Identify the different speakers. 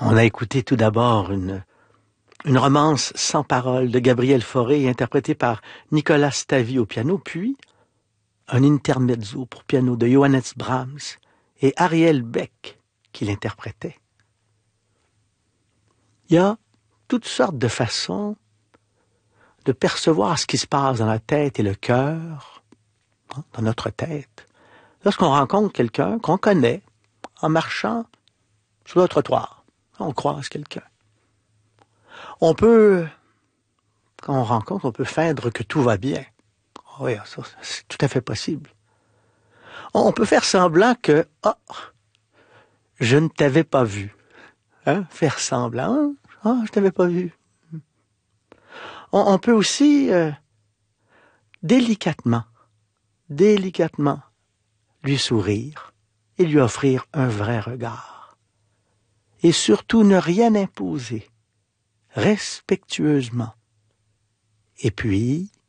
Speaker 1: On a écouté tout d'abord une romance sans paroles de Gabriel Fauré interprétée par Nicolas Stavi au piano, puis un intermezzo pour piano de Johannes Brahms et Ariel Beck qui l'interprétait. Il y a toutes sortes de façons de percevoir ce qui se passe dans la tête et le cœur, dans notre tête, lorsqu'on rencontre quelqu'un qu'on connaît en marchant sur le trottoir. On croise quelqu'un. Quand on rencontre, on peut feindre que tout va bien. Oui, ça, c'est tout à fait possible. On peut faire semblant que, je ne t'avais pas vu. Faire semblant, je t'avais pas vu. On peut aussi, délicatement, lui sourire et lui offrir un vrai regard. Et surtout ne rien imposer, respectueusement. Et puis,